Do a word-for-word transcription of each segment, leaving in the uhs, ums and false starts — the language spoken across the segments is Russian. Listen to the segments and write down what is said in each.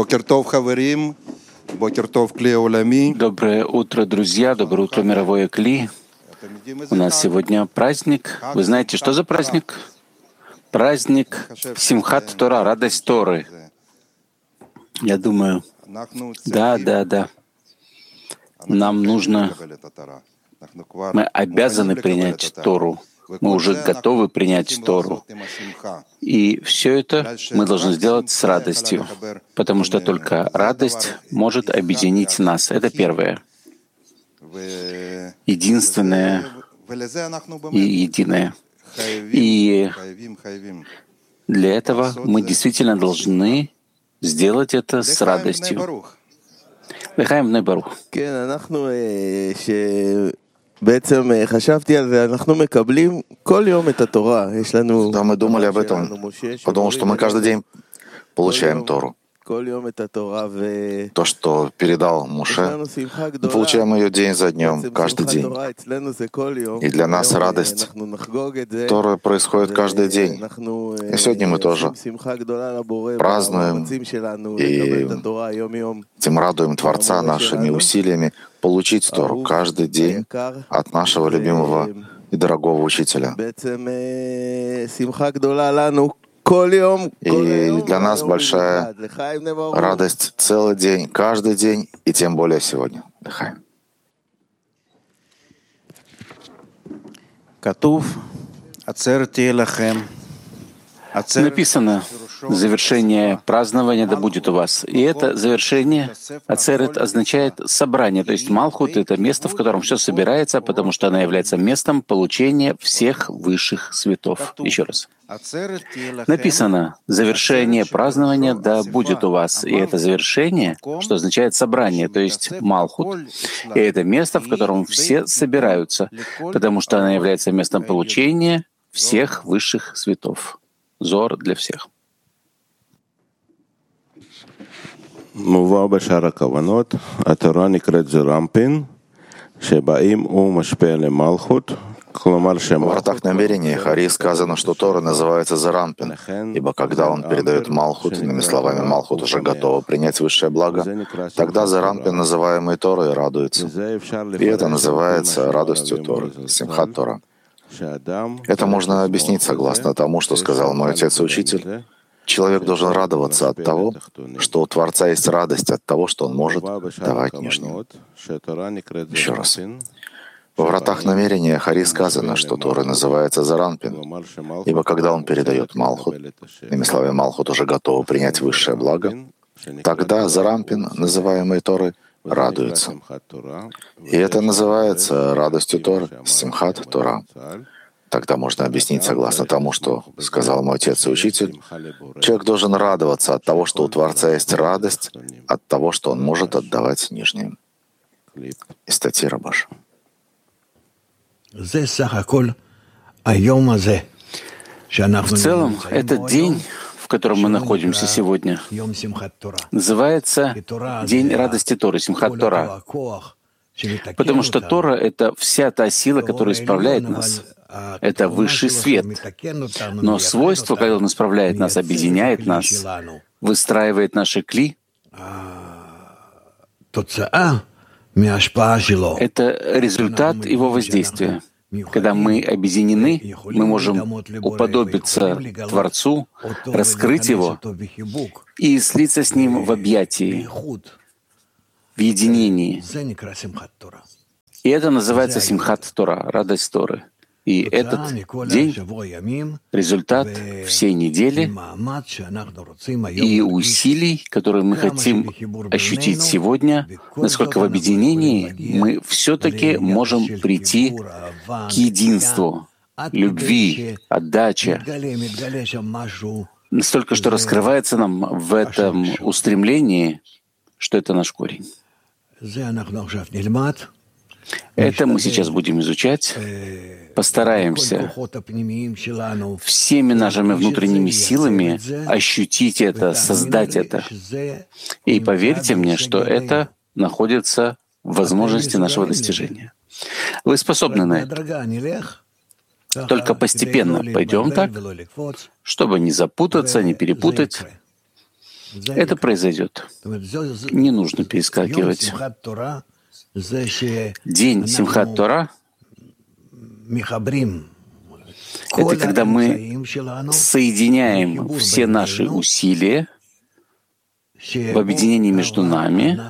Доброе утро, друзья, доброе утро, мировое Кли. У нас сегодня праздник. Вы знаете, что за праздник? Праздник Симхат Тора, радость Торы. Я думаю, да, да, да. Нам нужно, мы обязаны принять Тору. Мы уже готовы принять Тору. И все это мы должны сделать с радостью, потому что только радость может объединить нас. Это первое. Единственное и единое. И для этого мы действительно должны сделать это с радостью. Лехаим бней барух. Да, мы думали об этом, потому что мы каждый день получаем Тору. То, что передал Моше, мы получаем ее день за днем, каждый день. И для нас радость Тора происходит каждый день. И сегодня мы тоже празднуем и этим радуем Творца нашими усилиями получить Тору каждый день от нашего любимого и дорогого учителя. И для нас большая радость целый день, каждый день, и тем более сегодня. Дыхаем. Написано, завершение празднования да будет у вас. И это завершение, ацерет означает собрание, то есть Малхут — это место, в котором все собирается, потому что она является местом получения всех высших светов. Еще раз. Написано, завершение празднования да будет у вас. И это завершение, что означает собрание, то есть Малхут. И это место, в котором все собираются, потому что она является местом получения всех высших светов. Зор для всех. מובא בשאר הכוונות, התורה נקראת זרמפין, שבאים ומשפיע למלכות, כלומר В вратах намерений Хари сказано, что Тора называется Зарампин, ибо когда он передает Малхут, иными словами, Малхут уже готова принять высшее благо, тогда Зарампин, называемый Торой, радуется. И это называется радостью Торы, Симхат Тора. Это можно объяснить согласно тому, что сказал мой отец и учитель. Человек должен радоваться от того, что у Творца есть радость от того, что он может давать нижнему. Еще раз. Во вратах намерения Хари сказано, что Тора называется Заранпин, ибо когда он передает Малхут, иными словами, Малхут уже готова принять высшее благо, тогда Заранпин, называемый Торой, радуется. И это называется радостью Торы, Симхат Тора. Тогда можно объяснить согласно тому, что сказал мой отец и учитель. Человек должен радоваться от того, что у Творца есть радость, от того, что он может отдавать нижним. Из статьи Рабаша. В целом, этот день, в котором мы находимся сегодня, называется День радости Торы, Симхат Тора. Потому что Тора — это вся та сила, которая исправляет нас. Это высший свет. Но свойство, когда он исправляет нас, объединяет нас, выстраивает наши кли, это результат его воздействия. Когда мы объединены, мы можем уподобиться Творцу, раскрыть его и слиться с ним в объятии, в единении. И это называется Симхат Тора, радость Торы. И этот день — результат всей недели и усилий, которые мы хотим ощутить сегодня, насколько в объединении мы все-таки можем прийти к единству, любви, отдаче. Настолько, что раскрывается нам в этом устремлении, что это наш корень. Это мы сейчас будем изучать. Постараемся всеми нашими внутренними силами ощутить это, создать это. И поверьте мне, что это находится в возможности нашего достижения. Вы способны на это. Только постепенно пойдем так, чтобы не запутаться, не перепутать. Это произойдет. Не нужно перескакивать. День Симхат Тора — это когда мы соединяем все наши усилия в объединении между нами,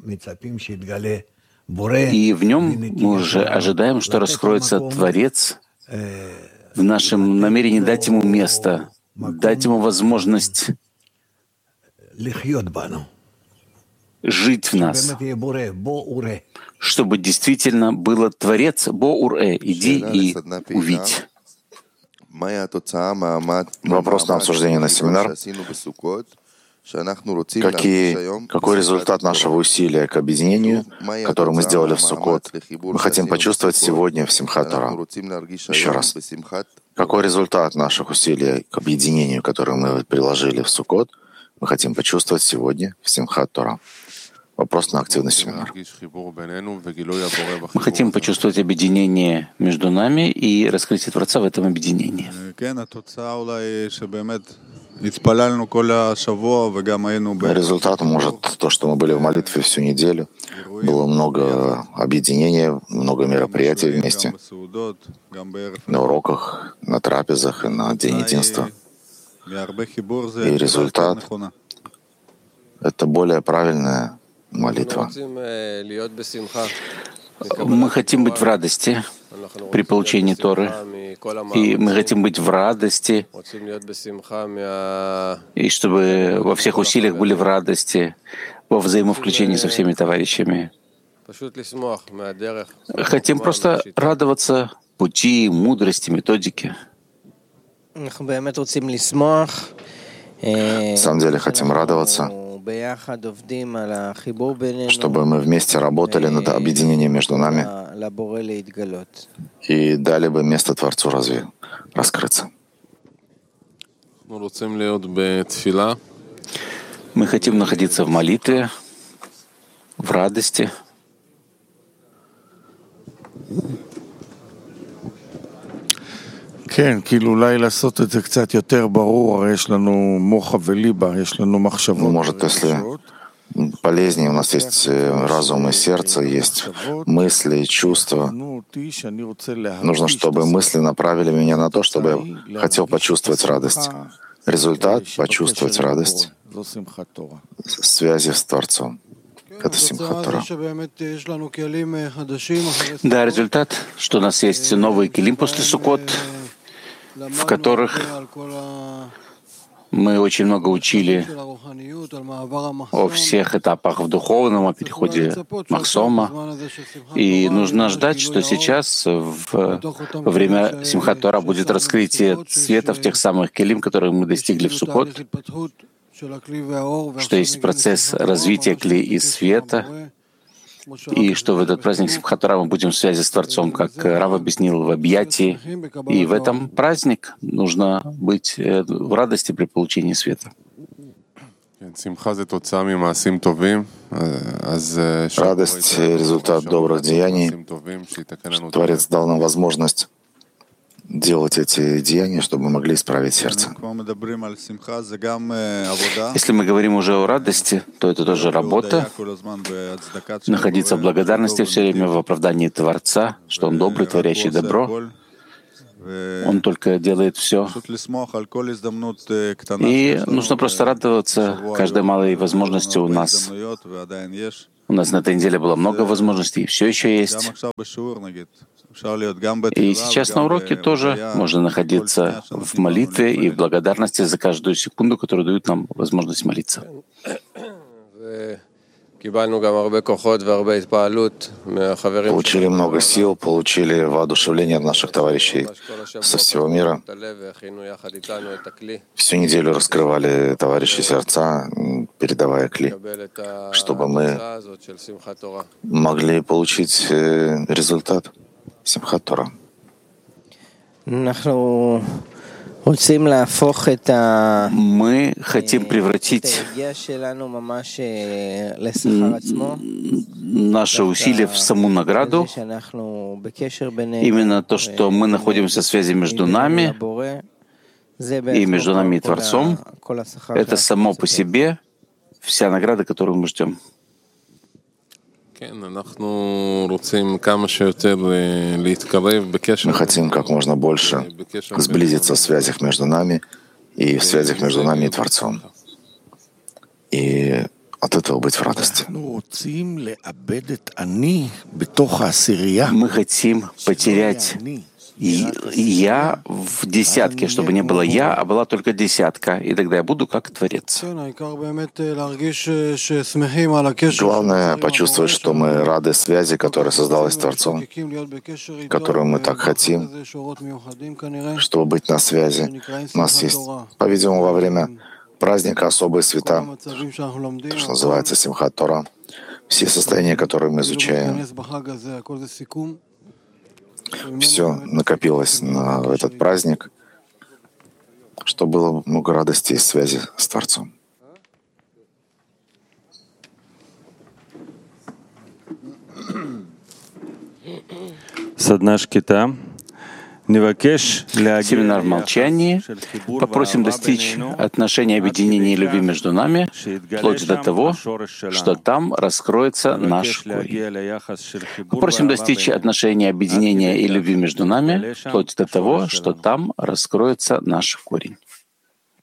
и в нем мы уже ожидаем, что раскроется Творец в нашем намерении дать ему место, дать ему возможность жить в нас, чтобы действительно было Творец Бо-Ур-Э, иди и увидь. Вопрос на обсуждение на семинар. Какие, какой результат нашего усилия к объединению, которое мы сделали в Суккот, мы хотим почувствовать сегодня в Симхат Тора? Еще раз. Какой результат наших усилий к объединению, которое мы приложили в Суккот, мы хотим почувствовать сегодня в Симхат Тора? Вопрос на активный семинар. Мы хотим почувствовать объединение между нами и раскрытие Творца в этом объединении. Результат может то, что мы были в молитве всю неделю. Было много объединения, много мероприятий вместе. На уроках, на трапезах и на День единства. И результат — это более правильная молитва. Мы хотим быть в радости при получении Торы, и мы хотим быть в радости, и чтобы во всех усилиях были в радости, во взаимовключении со всеми товарищами. Хотим просто радоваться пути, мудрости, методики. На самом деле хотим радоваться, чтобы мы вместе работали над объединением между нами и дали бы место Творцу разве раскрыться. Мы хотим находиться в молитве, в радости. כן, כאילו אולי לעשות את זה קצת יותר ברור, הרי יש לנו מוחה וליבה, יש לנו מחשבות. Может, если полезнее, у нас есть разум и сердце, есть мысли, чувства. Нужно, чтобы мысли направили меня на то, чтобы я хотел почувствовать радость. Результат — почувствовать радость в связи с Творцом. Это Симхат Тора. Да, результат, что у нас есть новый килим после Суккот, в которых мы очень много учили о всех этапах в духовном, о переходе Махсома. И нужно ждать, что сейчас, в, во время Симхат Тора, будет раскрытие света в тех самых келим, которые мы достигли в Суккот, что есть процесс развития кли и света, и что в этот праздник Симхат Тора мы будем в связи с Творцом, как Рав объяснил, в объятии. И в этом праздник нужно быть в радости при получении света. Радость — результат добрых деяний. Творец дал нам возможность делать эти деяния, чтобы мы могли исправить сердце. Если мы говорим уже о радости, то это тоже работа. Находиться в благодарности все время, в оправдании Творца, что Он добрый, творящий добро. Он только делает все. И нужно просто радоваться каждой малой возможности у нас. У нас на этой неделе было много возможностей, и все еще есть. И сейчас на уроке тоже можно находиться в молитве и в благодарности за каждую секунду, которую дают нам возможность молиться. Получили много сил, получили воодушевление от наших товарищей со всего мира. Всю неделю раскрывали товарищи сердца, передавая кли, чтобы мы могли получить результат Симхат Тора. Мы хотим превратить наши усилия в саму награду. Именно то, что мы находимся в связи между нами и между нами и Творцом, это само по себе вся награда, которую мы ждем. Мы хотим как можно больше сблизиться в связях между нами и в связях между нами и Творцом. И от этого быть в радости. Мы хотим потерять я в десятке, чтобы не было я, а была только десятка, и тогда я буду как Творец. Главное почувствовать, что мы рады связи, которая создалась Творцом, которую мы так хотим, чтобы быть на связи. У нас есть, по-видимому, во время праздника особые света, то, что называется Симхат Тора. Все состояния, которые мы изучаем, все накопилось на этот праздник, что было много радости и связи с Творцом. Садна шкита. Семинар в молчании. Попросим достичь отношения объединения и любви между нами, вплоть до того, что там раскроется наш корень. Попросим достичь отношения объединения и любви между нами, вплоть до того, что там раскроется наш корень.